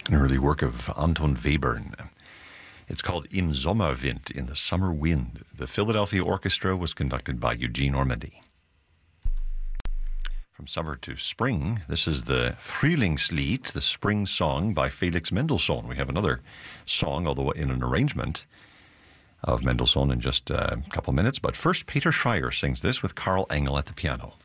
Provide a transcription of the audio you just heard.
an early work of Anton Webern. It's called Im Sommerwind, in the Summer Wind. The Philadelphia Orchestra was conducted by Eugene Ormandy. From summer to spring, this is the Frühlingslied, the spring song by Felix Mendelssohn. We have another song, although in an arrangement of Mendelssohn, in just a couple minutes. But first, Peter Schreier sings this with Karl Engel at the piano.